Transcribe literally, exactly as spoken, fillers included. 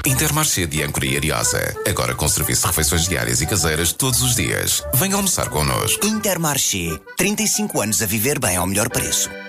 Intermarché de Âncora e Ariosa. Agora com serviço de refeições diárias e caseiras todos os dias. Venha almoçar connosco. Intermarché. trinta e cinco anos a viver bem ao melhor preço.